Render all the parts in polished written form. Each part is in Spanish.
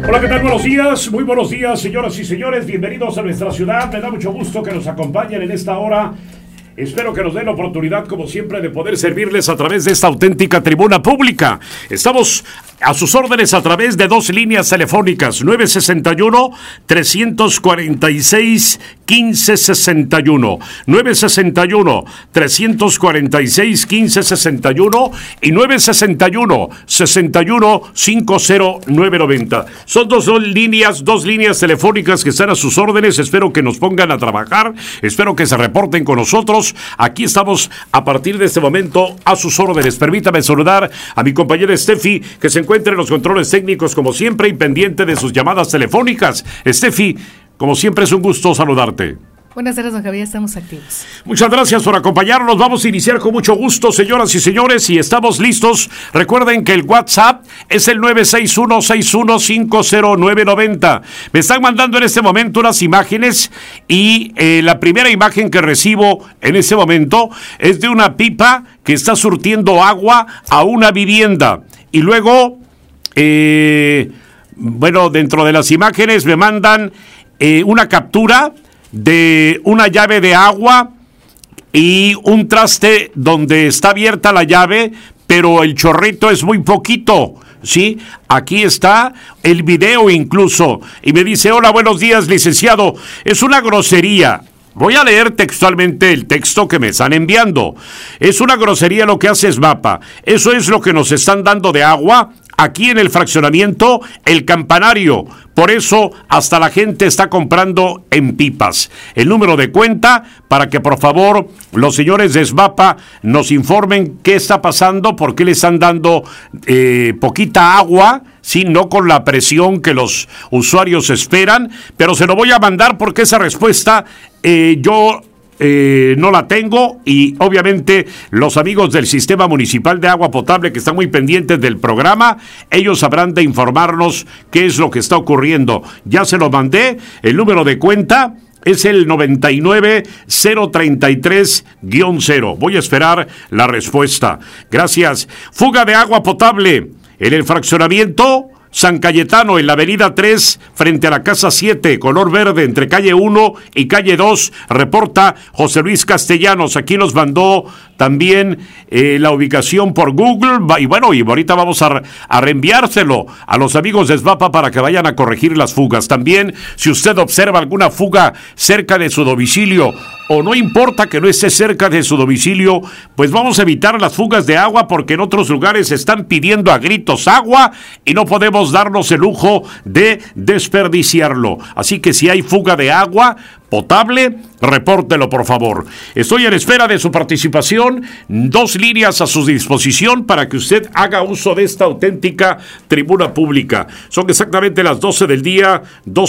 Hola, ¿qué tal? Buenos días, muy buenos días, señoras y señores. Bienvenidos a nuestra ciudad. Me da mucho gusto que nos acompañen en esta hora. Espero que nos den la oportunidad, como siempre, de poder servirles a través de esta auténtica tribuna pública. Estamos a sus órdenes a través de dos líneas telefónicas, 961-346-1561, 961-346-1561 y 961-61-50990. Son dos líneas telefónicas que están a sus órdenes. Espero que nos pongan a trabajar, espero que se reporten con nosotros. Aquí estamos a partir de este momento a sus órdenes. Permítame saludar a mi compañera Steffi, que se encuentra en los controles técnicos como siempre y pendiente de sus llamadas telefónicas. Steffi, como siempre es un gusto saludarte. Buenas tardes, don Javier, estamos activos. Muchas gracias por acompañarnos. Vamos a iniciar con mucho gusto, señoras y señores, y estamos listos. Recuerden que el WhatsApp es el 961-6150-990. Me están mandando en este momento unas imágenes y la primera imagen que recibo en este momento es de una pipa que está surtiendo agua a una vivienda. Y luego, dentro de las imágenes me mandan una captura de una llave de agua y un traste donde está abierta la llave, pero el chorrito es muy poquito, ¿sí? Aquí está el video incluso, y me dice: hola, buenos días, licenciado, es una grosería. Voy a leer textualmente el texto que me están enviando. Es una grosería lo que hace SMAPA. Eso es lo que nos están dando de agua aquí en el fraccionamiento El Campanario. Por eso hasta la gente está comprando en pipas. El número de cuenta para que por favor los señores de SMAPA nos informen qué está pasando, por qué le están dando poquita agua, sí, no con la presión que los usuarios esperan, pero se lo voy a mandar porque esa respuesta yo no la tengo, y obviamente los amigos del Sistema Municipal de Agua Potable que están muy pendientes del programa, ellos sabrán de informarnos qué es lo que está ocurriendo. Ya se lo mandé, el número de cuenta es el 99033-0. Voy a esperar la respuesta. Gracias. Fuga de agua potable en el fraccionamiento San Cayetano, en la avenida 3, frente a la casa 7, color verde, entre calle 1 y calle 2, reporta José Luis Castellanos. Aquí nos mandó también la ubicación por Google, y bueno, y ahorita vamos a reenviárselo a los amigos de SMAPA para que vayan a corregir las fugas. También, si usted observa alguna fuga cerca de su domicilio, o no importa que no esté cerca de su domicilio, pues vamos a evitar las fugas de agua, porque en otros lugares están pidiendo a gritos agua y no podemos darnos el lujo de desperdiciarlo. Así que si hay fuga de agua potable, repórtelo por favor. Estoy en espera de su participación. Dos líneas a su disposición para que usted haga uso de esta auténtica tribuna pública. Son exactamente las 12 del día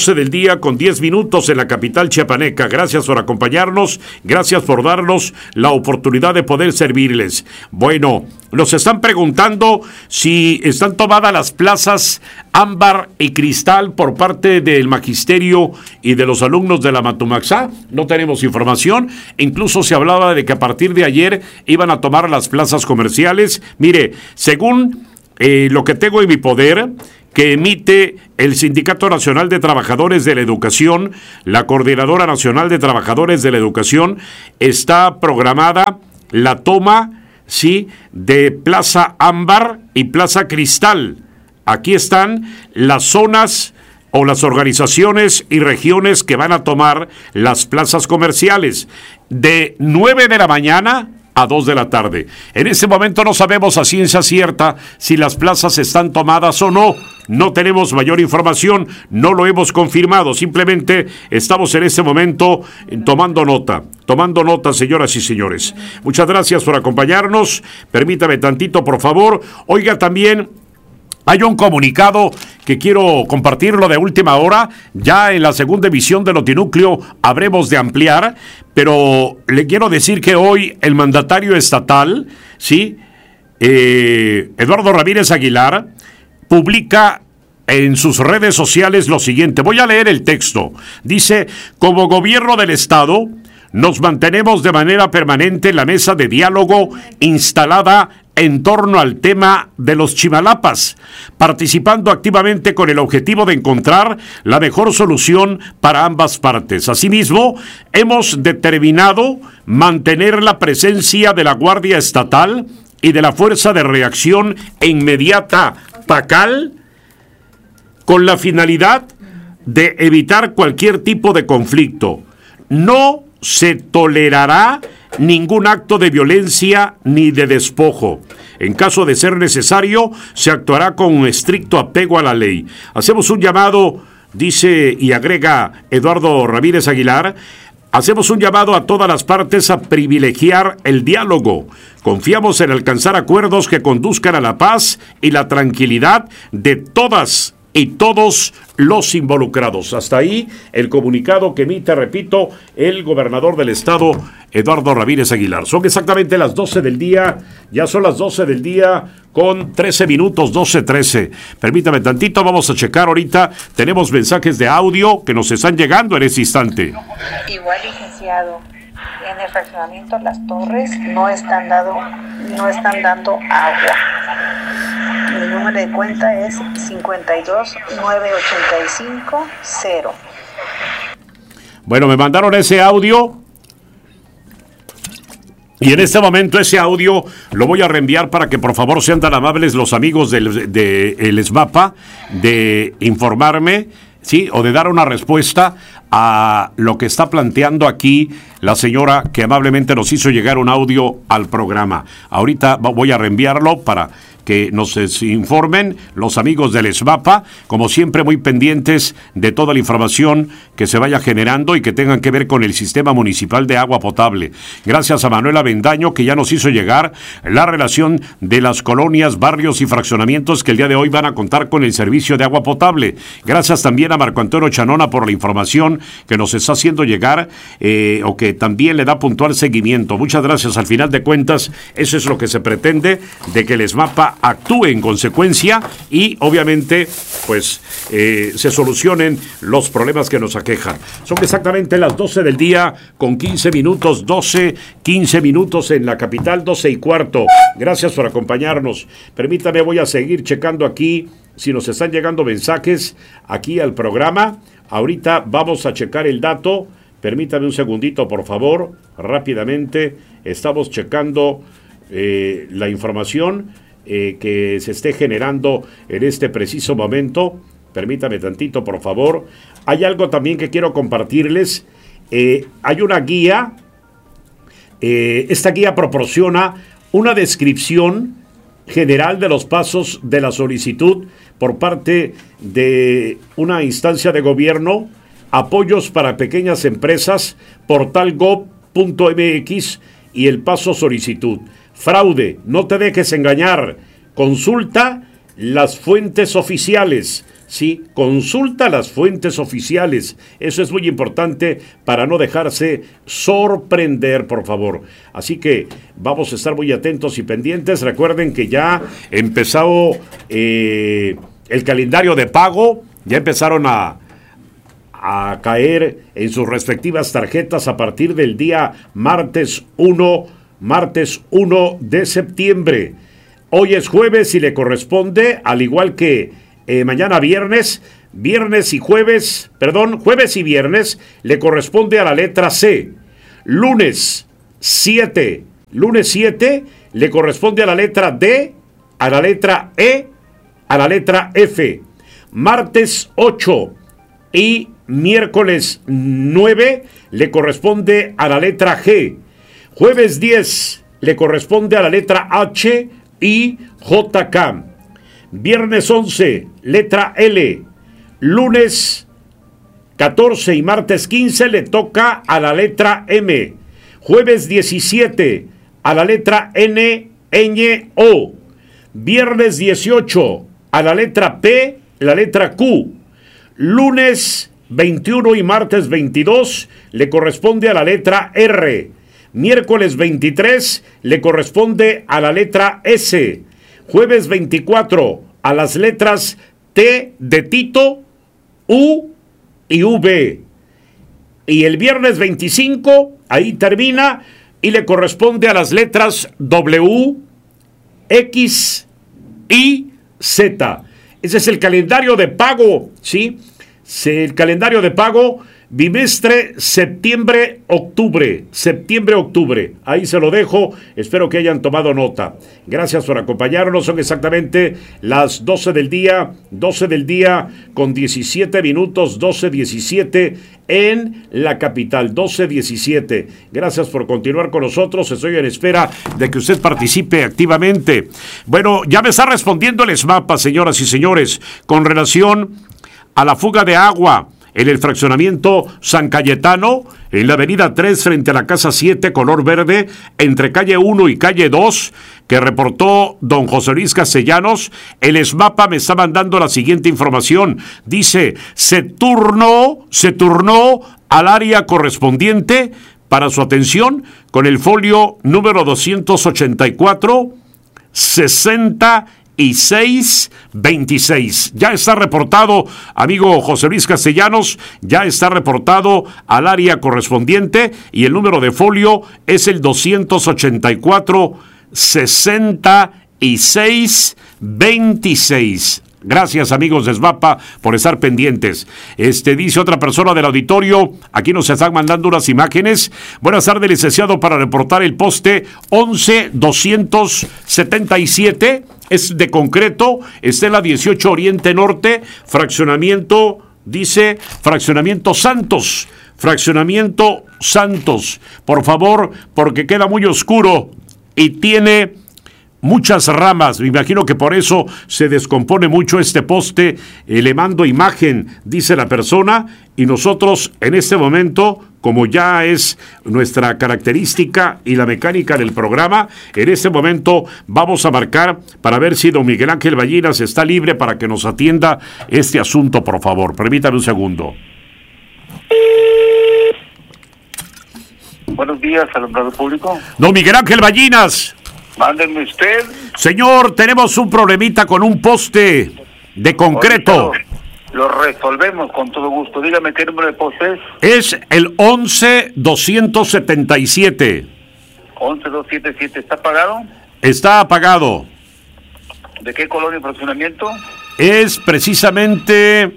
con 10 minutos en la capital chiapaneca. Gracias por acompañarnos, gracias por darnos la oportunidad de poder servirles. Bueno, nos están preguntando si están tomadas las plazas Ámbar y Cristal por parte del magisterio y de los alumnos de la Matumaxá. No tenemos información. Incluso se hablaba de que a partir de ayer iban a tomar las plazas comerciales. Mire, según lo que tengo en mi poder, que emite el Sindicato Nacional de Trabajadores de la Educación, la Coordinadora Nacional de Trabajadores de la Educación, está programada la toma, sí, de Plaza Ámbar y Plaza Cristal. Aquí están las zonas o las organizaciones y regiones que van a tomar las plazas comerciales de 9 de la mañana a 2 de la tarde. En este momento no sabemos a ciencia cierta si las plazas están tomadas o no. No tenemos mayor información, no lo hemos confirmado. Simplemente estamos en este momento tomando nota, señoras y señores. Muchas gracias por acompañarnos. Permítame tantito, por favor. Oiga, también hay un comunicado que quiero compartirlo de última hora. Ya en la segunda emisión de Notinúcleo habremos de ampliar, pero le quiero decir que hoy el mandatario estatal, ¿sí?, Eduardo Ramírez Aguilar, publica en sus redes sociales lo siguiente. Voy a leer el texto. Dice: como gobierno del Estado, nos mantenemos de manera permanente en la mesa de diálogo instalada en torno al tema de los Chimalapas, participando activamente con el objetivo de encontrar la mejor solución para ambas partes. Asimismo, hemos determinado mantener la presencia de la Guardia Estatal y de la Fuerza de Reacción Inmediata PACAL con la finalidad de evitar cualquier tipo de conflicto. No se tolerará ningún acto de violencia ni de despojo. En caso de ser necesario, se actuará con estricto apego a la ley. Hacemos un llamado, dice y agrega Eduardo Ramírez Aguilar, hacemos un llamado a todas las partes a privilegiar el diálogo. Confiamos en alcanzar acuerdos que conduzcan a la paz y la tranquilidad de todas y todos los involucrados. Hasta ahí el comunicado que emite, repito, el gobernador del estado, Eduardo Ramírez Aguilar. Son exactamente las 12 del día, ya son las 12 del día con 13 minutos, 12:13. Permítame tantito, vamos a checar ahorita, tenemos mensajes de audio que nos están llegando en ese instante. Igual, licenciado, en el fraccionamiento Las Torres no están dando agua. Mi número de cuenta es 529850. Bueno, me mandaron ese audio y en este momento ese audio lo voy a reenviar para que por favor sean tan amables los amigos del SMAPA de informarme, ¿sí? O de dar una respuesta a lo que está planteando aquí la señora que amablemente nos hizo llegar un audio al programa. Ahorita voy a reenviarlo para que nos informen los amigos del SMAPA, como siempre muy pendientes de toda la información que se vaya generando y que tengan que ver con el sistema municipal de agua potable. Gracias a Manuela Bendaño, que ya nos hizo llegar la relación de las colonias, barrios y fraccionamientos que el día de hoy van a contar con el servicio de agua potable. Gracias también a Marco Antonio Chanona por la información que nos está haciendo llegar, o que también le da puntual seguimiento. Muchas gracias. Al final de cuentas, eso es lo que se pretende, de que el SMAPA actúe en consecuencia y obviamente pues se solucionen los problemas que nos aquejan. Son exactamente las 12 del día con 15 minutos, 15 minutos en la capital, 12:15. Gracias por acompañarnos. Permítame, voy a seguir checando aquí si nos están llegando mensajes aquí al programa. Ahorita vamos a checar el dato. Permítame un segundito, por favor, rápidamente. Estamos checando la información que se esté generando en este preciso momento. Permítame tantito, por favor. Hay algo también que quiero compartirles. Hay una guía. Esta guía proporciona una descripción general de los pasos de la solicitud por parte de una instancia de gobierno, apoyos para pequeñas empresas, portal gov.mx y el paso solicitud. Fraude, no te dejes engañar, consulta las fuentes oficiales, ¿sí? Consulta las fuentes oficiales, eso es muy importante para no dejarse sorprender, por favor. Así que vamos a estar muy atentos y pendientes. Recuerden que ya empezó el calendario de pago, ya empezaron a caer en sus respectivas tarjetas a partir del día martes 1 de septiembre. Hoy es jueves y le corresponde, al igual que mañana jueves y viernes, le corresponde a la letra C. Lunes 7 le corresponde a la letra D, a la letra E, a la letra F. Martes 8 y miércoles 9 le corresponde a la letra G. Jueves 10 le corresponde a la letra H y JK. Viernes 11, letra L. Lunes 14 y martes 15 le toca a la letra M. Jueves 17 a la letra N, ñ, O. Viernes 18 a la letra P, la letra Q. Lunes 21 y martes 22 le corresponde a la letra R. Miércoles 23 le corresponde a la letra S. Jueves 24 a las letras T de Tito, U y V. Y el viernes 25, ahí termina, y le corresponde a las letras W, X, Y, Z. Ese es el calendario de pago, ¿sí? El calendario de pago bimestre septiembre-octubre. Ahí se lo dejo. Espero que hayan tomado nota. Gracias por acompañarnos. Son exactamente las 12 del día con 17 minutos, 12:17 en la capital, 12:17. Gracias por continuar con nosotros. Estoy en espera de que usted participe activamente. Bueno, ya me está respondiendo el SMAPA, señoras y señores, con relación a la fuga de agua en el fraccionamiento San Cayetano, en la avenida 3 frente a la casa 7, color verde, entre calle 1 y calle 2, que reportó don José Luis Castellanos. El SMAPA me está mandando la siguiente información. Dice, se turnó al área correspondiente para su atención con el folio número 284, 6626. Ya está reportado, amigo José Luis Castellanos, ya está reportado al área correspondiente y el número de folio es el 284 6626. Gracias, amigos de SMAPA, por estar pendientes. Dice otra persona del auditorio, aquí nos están mandando unas imágenes. Buenas tardes, licenciado, para reportar el poste 11277, es de concreto, está en la 18 Oriente Norte, fraccionamiento Santos. Fraccionamiento Santos, por favor, porque queda muy oscuro y tiene muchas ramas. Me imagino que por eso se descompone mucho este poste. Le mando imagen, dice la persona, y nosotros en este momento, como ya es nuestra característica y la mecánica del programa, en este momento vamos a marcar para ver si don Miguel Ángel Ballinas está libre para que nos atienda este asunto, por favor. Permítame un segundo. Buenos días, alumbrado público. Don Miguel Ángel Ballinas. Mándenme usted. Señor, tenemos un problemita con un poste de concreto. Lo resolvemos con todo gusto. Dígame qué número de poste es. Es el 11277. 11277. ¿Está pagado? Está apagado. ¿De qué colonia y fraccionamiento? Es precisamente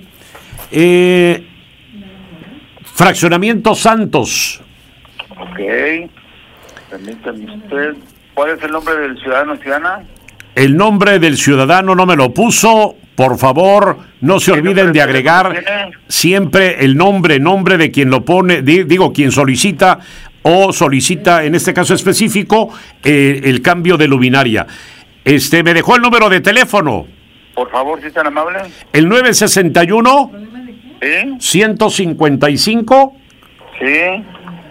fraccionamiento Santos. Ok. Permítame usted. ¿Cuál es el nombre del ciudadano o ciudadana? El nombre del ciudadano no me lo puso. Por favor, no se olviden de agregar siempre el nombre de quien lo pone, quien solicita o solicita, en este caso específico, el cambio de luminaria. Me dejó el número de teléfono. Por favor, si es tan amable. El 961 ¿Sí? 155 Sí.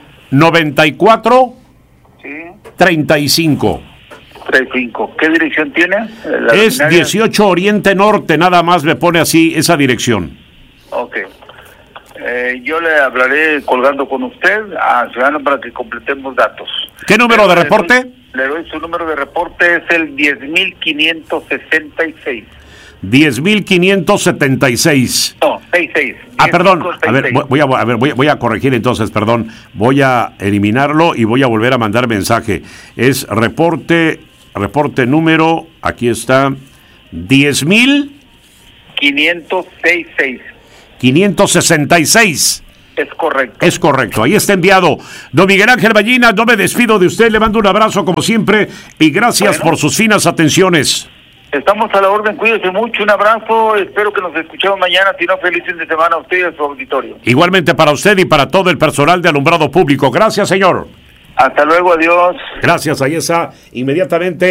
94 Sí. 35. 35. ¿Qué dirección tiene? Es luminaria? 18 Oriente Norte, nada más me pone así esa dirección. Ok. Yo le hablaré colgando con usted a ciudadano para que completemos datos. ¿Qué número de reporte? Le doy su número de reporte, es el 10.566. 10.576. No, 66. Perdón. A ver, voy a corregir entonces, perdón. Voy a eliminarlo y voy a volver a mandar mensaje. Es reporte número, aquí está, 10.566. 566. Es correcto. Es correcto, ahí está enviado. Don Miguel Ángel Ballinas, no me despido de usted, le mando un abrazo como siempre y gracias por sus finas atenciones. Estamos a la orden, cuídese mucho, un abrazo, espero que nos escuchemos mañana, si no, feliz fin de semana a usted y a su auditorio. Igualmente para usted y para todo el personal de alumbrado público. Gracias, señor. Hasta luego, adiós. Gracias, ahí está inmediatamente